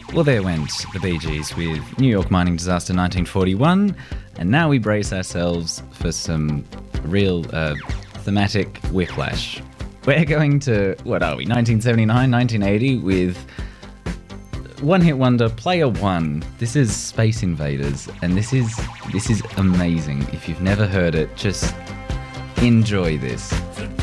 Well, there went the Bee Gees with New York mining disaster 1941, and now we brace ourselves for some real thematic whiplash. We're going to, 1979, 1980 with one-hit wonder Player One. This is Space Invaders, and this is amazing. If you've never heard it, just enjoy this.